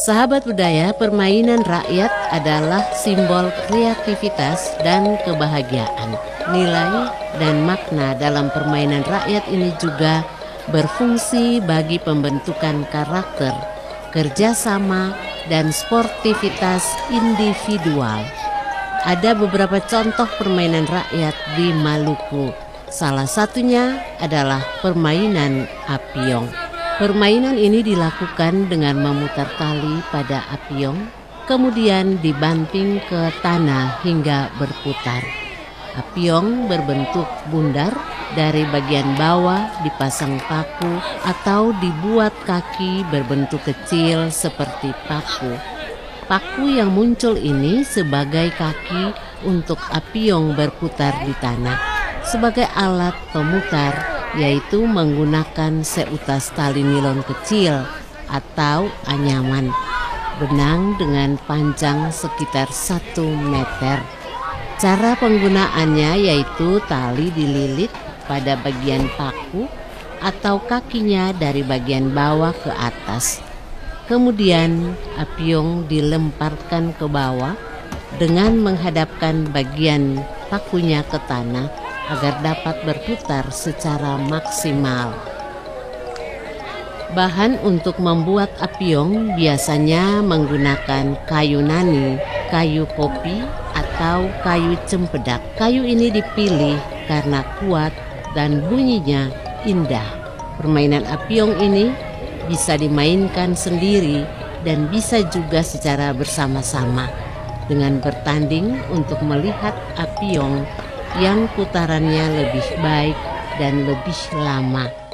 Sahabat budaya, permainan rakyat adalah simbol kreativitas dan kebahagiaan. Nilai dan makna dalam permainan rakyat ini juga berfungsi bagi pembentukan karakter, kerjasama, dan sportivitas individual. Ada beberapa contoh permainan rakyat di Maluku. Salah satunya adalah permainan apyong. Permainan ini dilakukan dengan memutar tali pada apyong, kemudian dibanting ke tanah hingga berputar. Apyong berbentuk bundar, dari bagian bawah dipasang paku atau dibuat kaki berbentuk kecil seperti paku. Paku yang muncul ini sebagai kaki untuk apyong berputar di tanah. Sebagai alat pemutar, yaitu menggunakan seutas tali nilon kecil atau anyaman, benang dengan panjang sekitar 1 meter. Cara penggunaannya yaitu tali dililit pada bagian paku atau kakinya dari bagian bawah ke atas. Kemudian apyong dilemparkan ke bawah dengan menghadapkan bagian pakunya ke tanah agar dapat berputar secara maksimal. Bahan untuk membuat apyong biasanya menggunakan kayu nani, kayu kopi, atau kayu cempedak. Kayu ini dipilih karena kuat dan bunyinya indah. Permainan apyong ini bisa dimainkan sendiri dan bisa juga secara bersama-sama dengan bertanding untuk melihat apyong yang putarannya lebih baik dan lebih lama.